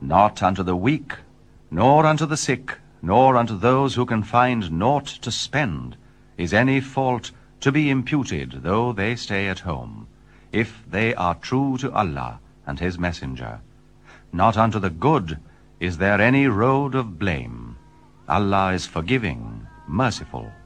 Not unto the weak, nor unto the sick, nor unto those who can find naught to spend, is any fault to be imputed, though they stay at home, if they are true to Allah and his messenger. Not unto the good is there any road of blame. Allah is forgiving, merciful.